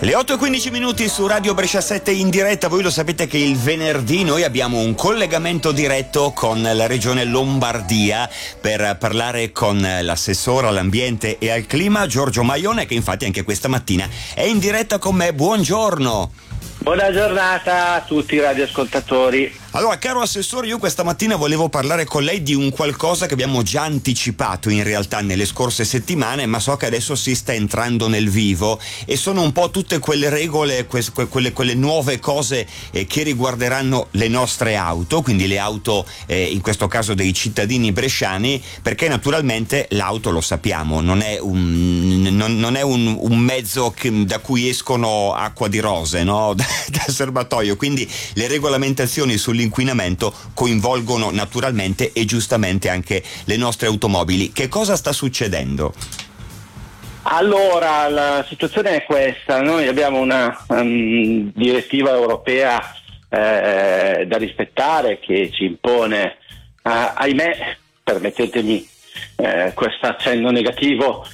Le 8:15 su Radio Brescia 7 in diretta. Voi lo sapete che il venerdì noi abbiamo un collegamento diretto con la regione Lombardia per parlare con l'assessore all'ambiente e al clima Giorgio Maione, che infatti anche questa mattina è in diretta con me. Buongiorno. Buona giornata a tutti i radioascoltatori. Allora, caro assessore, io questa mattina volevo parlare con lei di un qualcosa che abbiamo già anticipato in realtà nelle scorse settimane, ma so che adesso si sta entrando nel vivo, e sono un po' tutte quelle regole, quelle nuove cose che riguarderanno le nostre auto, quindi le auto in questo caso dei cittadini bresciani, perché naturalmente l'auto, lo sappiamo, non è un mezzo da cui escono acqua di rose, no? Dal serbatoio, quindi le regolamentazioni sull'inquinamento coinvolgono naturalmente e giustamente anche le nostre automobili. Che cosa sta succedendo? Allora, la situazione è questa: noi abbiamo una direttiva europea da rispettare, che ci impone, ahimè, permettetemi questo accenno negativo,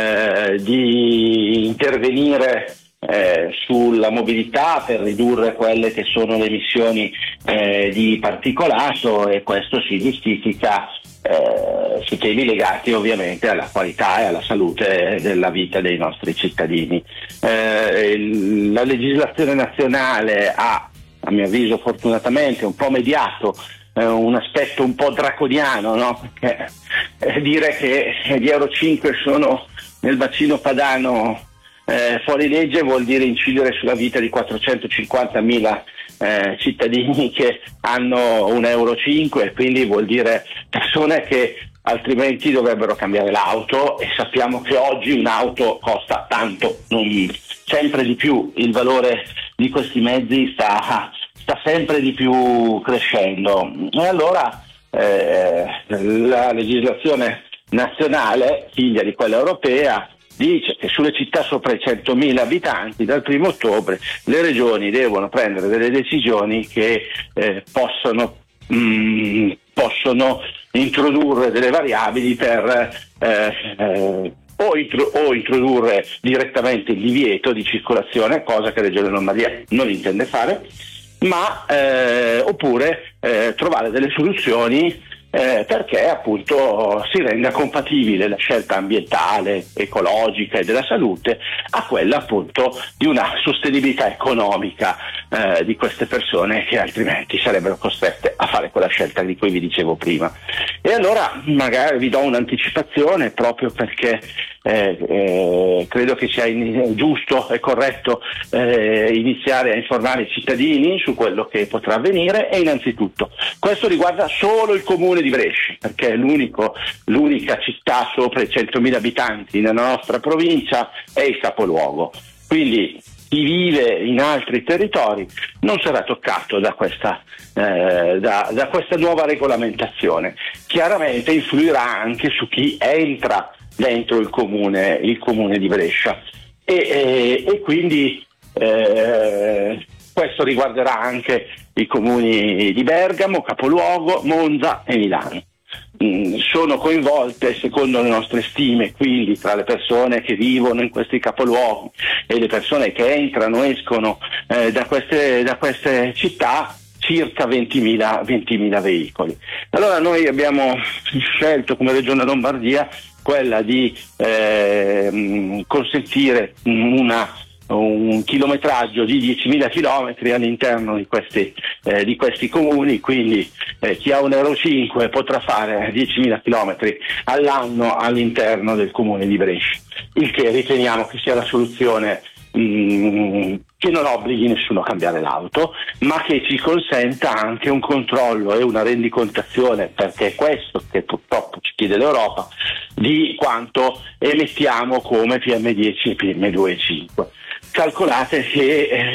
di intervenire sulla mobilità per ridurre quelle che sono le emissioni di particolato, e questo si giustifica su temi legati ovviamente alla qualità e alla salute della vita dei nostri cittadini. La legislazione nazionale ha, a mio avviso fortunatamente, un po' mediato un aspetto un po' draconiano, no? Perché dire che gli Euro 5 sono nel bacino padano fuori legge vuol dire incidere sulla vita di 450.000 cittadini che hanno un Euro 5, quindi vuol dire persone che altrimenti dovrebbero cambiare l'auto, e sappiamo che oggi un'auto costa tanto, sempre di più il valore di questi mezzi sta sempre di più crescendo, e allora la legislazione nazionale, figlia di quella europea, dice che sulle città sopra i 100.000 abitanti dal 1° ottobre le regioni devono prendere delle decisioni che possono introdurre delle variabili per o introdurre direttamente il divieto di circolazione, cosa che la Regione Lombardia non intende fare, ma oppure trovare delle soluzioni perché appunto si renda compatibile la scelta ambientale, ecologica e della salute a quella appunto di una sostenibilità economica di queste persone, che altrimenti sarebbero costrette a fare quella scelta di cui vi dicevo prima. E allora magari vi do un'anticipazione, proprio perché credo che sia giusto e corretto iniziare a informare i cittadini su quello che potrà avvenire. E innanzitutto questo riguarda solo il comune di Brescia, perché è l'unica città sopra i 100.000 abitanti nella nostra provincia, è il capoluogo, quindi chi vive in altri territori non sarà toccato da questa nuova regolamentazione. Chiaramente influirà anche su chi entra dentro il comune di Brescia, e quindi questo riguarderà anche i comuni di Bergamo, capoluogo, Monza e Milano. Sono coinvolte, secondo le nostre stime, quindi tra le persone che vivono in questi capoluoghi e le persone che entrano e escono da queste città, circa 20.000 veicoli. Allora noi abbiamo scelto come Regione Lombardia quella di consentire un chilometraggio di 10.000 chilometri all'interno di questi comuni, quindi chi ha un Euro 5 potrà fare 10.000 chilometri all'anno all'interno del comune di Brescia, il che riteniamo che sia la soluzione che non obblighi nessuno a cambiare l'auto, ma che ci consenta anche un controllo e una rendicontazione, perché è questo che purtroppo ci chiede l'Europa, di quanto emettiamo come PM10 e PM2,5. Calcolate che